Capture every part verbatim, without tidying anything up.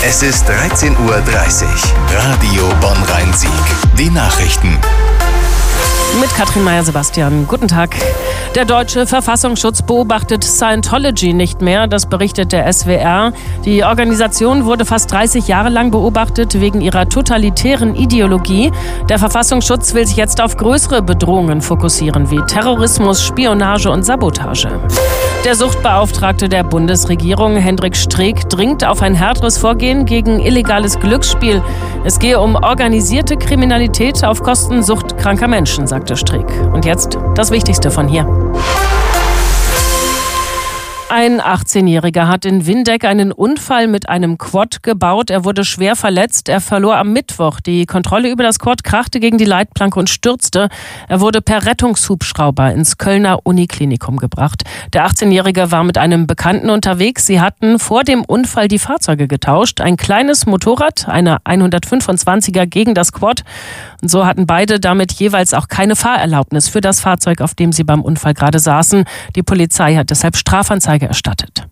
Es ist dreizehn Uhr dreißig. Radio Bonn-Rhein-Sieg. Die Nachrichten. Mit Katrin Meyer-Sebastian. Guten Tag. Der deutsche Verfassungsschutz beobachtet Scientology nicht mehr, das berichtet der S W R. Die Organisation wurde fast dreißig Jahre lang beobachtet wegen ihrer totalitären Ideologie. Der Verfassungsschutz will sich jetzt auf größere Bedrohungen fokussieren, wie Terrorismus, Spionage und Sabotage. Der Suchtbeauftragte der Bundesregierung, Hendrik Streeck, dringt auf ein härteres Vorgehen gegen illegales Glücksspiel. Es gehe um organisierte Kriminalität auf Kosten suchtkranker Menschen, sagte Streeck. Und jetzt das Wichtigste von hier. Ein achtzehnjähriger hat in Windeck einen Unfall mit einem Quad gebaut. Er wurde schwer verletzt. Er verlor am Mittwoch die Kontrolle über das Quad, krachte gegen die Leitplanke und stürzte. Er wurde per Rettungshubschrauber ins Kölner Uniklinikum gebracht. Der achtzehnjährige war mit einem Bekannten unterwegs. Sie hatten vor dem Unfall die Fahrzeuge getauscht. Ein kleines Motorrad, eine hundertfünfundzwanziger gegen das Quad. Und so hatten beide damit jeweils auch keine Fahrerlaubnis für das Fahrzeug, auf dem sie beim Unfall gerade saßen. Die Polizei hat deshalb Strafanzeige erstattet.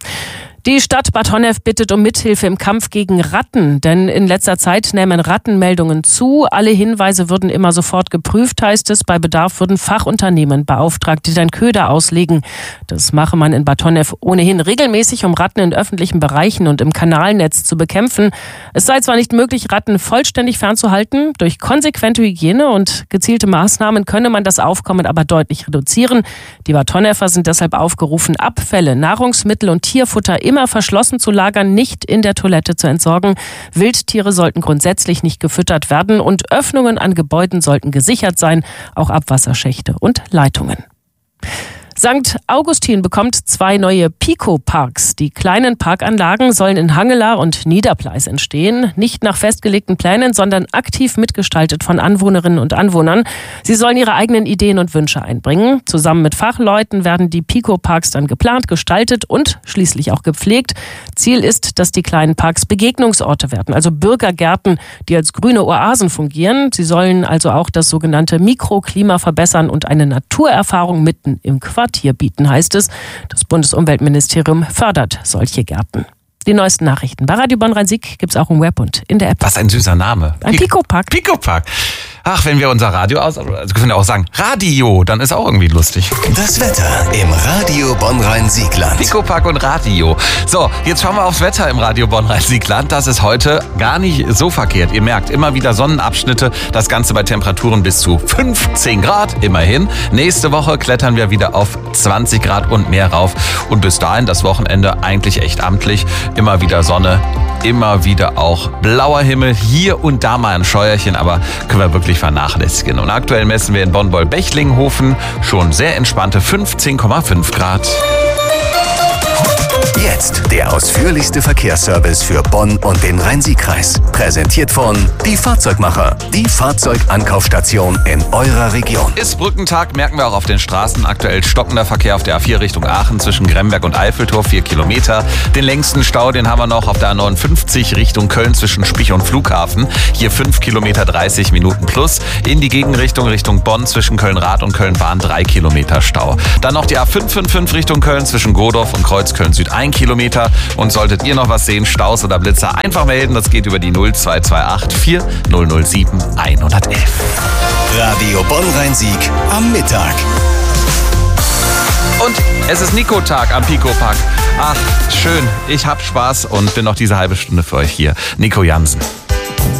Die Stadt Bad Honnef bittet um Mithilfe im Kampf gegen Ratten, denn in letzter Zeit nehmen Rattenmeldungen zu. Alle Hinweise würden immer sofort geprüft, heißt es. Bei Bedarf würden Fachunternehmen beauftragt, die dann Köder auslegen. Das mache man in Bad Honnef ohnehin regelmäßig, um Ratten in öffentlichen Bereichen und im Kanalnetz zu bekämpfen. Es sei zwar nicht möglich, Ratten vollständig fernzuhalten. Durch konsequente Hygiene und gezielte Maßnahmen könne man das Aufkommen aber deutlich reduzieren. Die Bad Honnefer sind deshalb aufgerufen, Abfälle, Nahrungsmittel und Tierfutter immer verschlossen zu lagern, nicht in der Toilette zu entsorgen. Wildtiere sollten grundsätzlich nicht gefüttert werden und Öffnungen an Gebäuden sollten gesichert sein, auch Abwasserschächte und Leitungen. Sankt Augustin bekommt zwei neue Pico-Parks. Die kleinen Parkanlagen sollen in Hangela und Niederpleis entstehen. Nicht nach festgelegten Plänen, sondern aktiv mitgestaltet von Anwohnerinnen und Anwohnern. Sie sollen ihre eigenen Ideen und Wünsche einbringen. Zusammen mit Fachleuten werden die Pico-Parks dann geplant, gestaltet und schließlich auch gepflegt. Ziel ist, dass die kleinen Parks Begegnungsorte werden, also Bürgergärten, die als grüne Oasen fungieren. Sie sollen also auch das sogenannte Mikroklima verbessern und eine Naturerfahrung mitten im Quartier hier bieten, heißt es. Das Bundesumweltministerium fördert solche Gärten. Die neuesten Nachrichten bei Radio Bonn-Rhein-Sieg gibt es auch im Web und in der App. Was ein süßer Name. Ein Pico-Park. Pico-Park. Ach, wenn wir unser Radio aus... Also können wir auch sagen Radio, dann ist auch irgendwie lustig. Das Wetter im Radio Bonn-Rhein-Siegland. Pico-Park und Radio. So, jetzt schauen wir aufs Wetter im Radio Bonn-Rhein-Siegland. Das ist heute gar nicht so verkehrt. Ihr merkt, immer wieder Sonnenabschnitte. Das Ganze bei Temperaturen bis zu fünfzehn Grad, immerhin. Nächste Woche klettern wir wieder auf zwanzig Grad und mehr rauf. Und bis dahin das Wochenende eigentlich echt amtlich. Immer wieder Sonne, immer wieder auch blauer Himmel. Hier und da mal ein Scheuerchen, aber können wir wirklich vernachlässigen. Und aktuell messen wir in Bonn-Boll-Bechlinghofen schon sehr entspannte fünfzehn Komma fünf Grad. Jetzt der ausführlichste Verkehrsservice für Bonn und den Rhein-Sieg-Kreis. Präsentiert von Die Fahrzeugmacher, die Fahrzeugankaufstation in eurer Region. Ist Brückentag, merken wir auch auf den Straßen. Aktuell stockender Verkehr auf der A vier Richtung Aachen zwischen Gremberg und Eiffeltor, vier Kilometer. Den längsten Stau, den haben wir noch auf der A neunundfünfzig Richtung Köln zwischen Spich und Flughafen. Hier fünf Kilometer, dreißig Minuten plus. In die Gegenrichtung Richtung Bonn zwischen Köln-Rad und Köln-Bahn drei Kilometer Stau. Dann noch die A fünf fünf fünf Richtung Köln zwischen Godorf und Kreuzköln-Süd ein Kilometer. Und solltet ihr noch was sehen, Staus oder Blitzer, einfach melden. Das geht über die null zwei zwei acht vier null null sieben eins eins eins. Radio Bonn-Rhein-Sieg am Mittag. Und es ist Nico-Tag am Pico-Park. Ach, schön. Ich hab Spaß und bin noch diese halbe Stunde für euch hier. Nico Jansen.